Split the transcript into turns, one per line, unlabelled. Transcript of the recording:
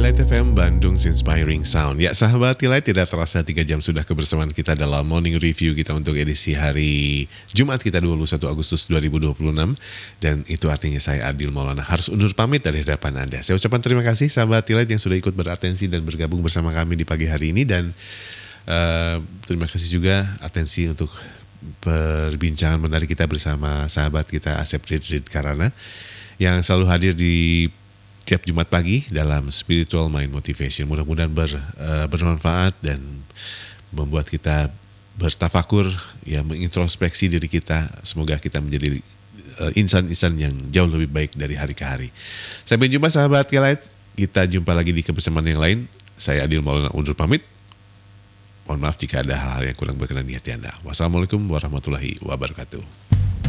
Kilight FM Bandung Inspiring Sound. Ya sahabat Kilight, tidak terasa 3 jam sudah kebersamaan kita dalam morning review kita untuk edisi hari Jumat kita 21 Agustus 2026. Dan itu artinya saya Adil Maulana harus undur pamit dari hadapan Anda. Saya ucapkan terima kasih sahabat Kilight yang sudah ikut beratensi dan bergabung bersama kami di pagi hari ini. Dan terima kasih juga atensi untuk perbincangan menarik kita bersama sahabat kita Asep Ridrid Karana yang selalu hadir di tiap Jumat pagi dalam Spiritual Mind Motivation. Mudah-mudahan bermanfaat dan membuat kita bertafakur, ya, mengintrospeksi diri kita. Semoga kita menjadi insan-insan yang jauh lebih baik dari hari ke hari. Sampai jumpa sahabat Kilight. Kita jumpa lagi di kebersamaan yang lain. Saya Adil Maulana undur pamit. Mohon maaf jika ada hal-hal yang kurang berkenan di hati Anda. Wassalamualaikum warahmatullahi wabarakatuh.